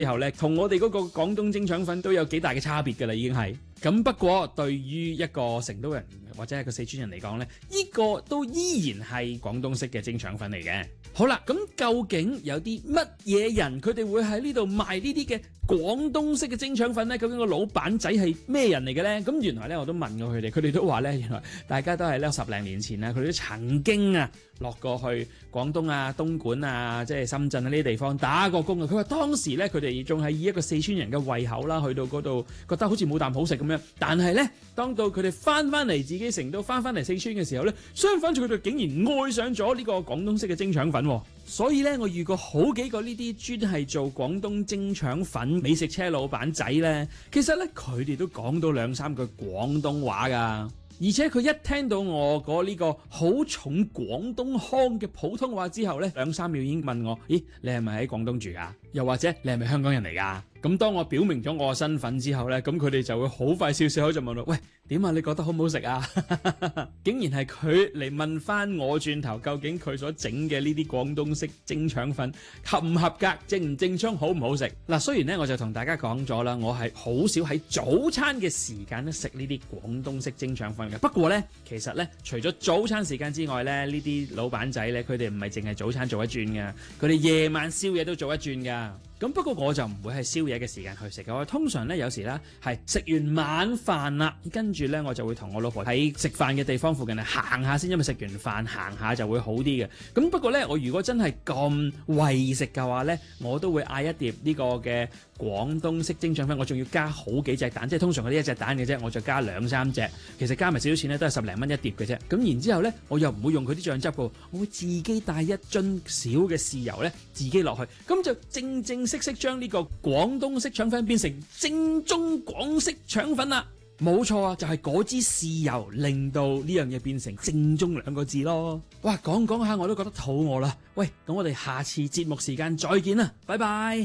之後咧，同我哋嗰個廣東蒸腸粉都有幾大嘅差別㗎啦，已經係。咁不過對於一個成都人或者係個四川人嚟講咧，呢個都依然係廣東式嘅蒸腸粉嚟嘅。好啦，咁究竟有啲乜嘢人佢哋會喺呢度賣呢啲嘅廣東式嘅蒸腸粉呢？究竟個老闆仔係咩人嚟嘅呢？咁原來呢，我都問過佢哋，佢哋都話呢，原來大家都係呢10零年前啊，佢哋都曾經啊落過去廣東啊、東莞啊、即係深圳啊呢啲地方打過工啊。佢話當時呢，佢哋仲係以一個四川人嘅胃口啦，去到嗰度覺得好似冇啖好食咁樣。但係呢，當到佢哋翻嚟自己成都，翻嚟四川嘅時候呢，相反佢哋竟然愛上咗呢個廣東式嘅蒸腸粉。所以咧，我遇過好幾個呢啲專係做廣東蒸腸粉美食車老闆仔咧，其實咧佢哋都講到2、3句廣東話噶，而且佢一聽到我嗰呢個好重廣東腔嘅普通話之後咧，2、3秒已經問我：咦，你係咪喺廣東住噶？又或者你係咪香港人嚟噶？咁當我表明咗我嘅身份之後咧，咁佢哋就會好快笑笑口就問我：喂，點啊？你覺得好唔好食啊？竟然係佢嚟問翻我轉頭，究竟佢所整嘅呢啲廣東式蒸腸粉合唔合格、正唔正宗、好唔好食？嗱，雖然咧我就同大家講咗啦，我係好少喺早餐嘅時間咧食呢啲廣東式蒸腸粉嘅。不過咧，其實咧除咗早餐時間之外咧，呢啲老闆仔咧佢哋唔係淨係早餐做一轉噶，佢哋夜晚宵夜都做一轉噶。咁不過我就唔會係宵夜嘅時間去食嘅，我通常咧有時咧係食完晚飯啦，跟住咧我就會同我老婆喺食飯嘅地方附近行下先，因為食完飯行下就會好啲嘅。咁不過咧，我如果真係咁為食嘅話咧，我都會嗌一碟呢個嘅廣東式蒸腸粉，我仲要加好幾隻蛋，即係通常嗰啲1隻蛋嘅啫，我就加2、3隻，其實加埋少少錢咧都係10零蚊一碟嘅啫。咁然之後咧，我又唔會用佢啲醬汁嘅，我會自己帶一樽小嘅豉油咧，自己落去，咁就正式將呢個廣東式腸粉變成正宗廣式腸粉啦。冇錯啊，就係嗰支豉油令到呢樣嘢變成正宗2個字咯。哇，講下我都覺得肚餓啦。喂，咁我哋下次節目時間再見啦，拜拜。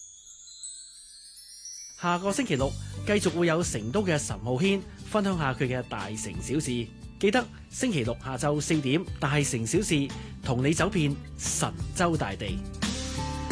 下個星期6繼續會有成都嘅岑浩軒分享下佢嘅大城小事。記得星期6下晝4點，大城小事同你走遍神州大地。